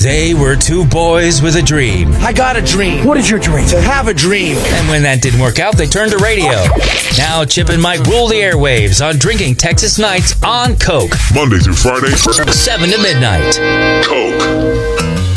They were two boys with a dream. I got a dream. What is your dream? To have a dream. And when that didn't work out, they turned to radio. Now Chip and Mike rule the airwaves on Drinking Texas Nights on Coke. Monday through Friday, 7 to midnight. Coke.